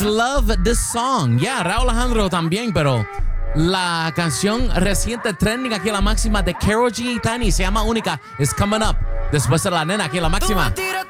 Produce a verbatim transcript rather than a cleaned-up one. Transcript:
love this song. Yeah, Raúl Alejandro también, pero la canción reciente trending aquí en la máxima de Karol G y Tiny se llama Única. It's coming up. Después de la nena aquí en la máxima.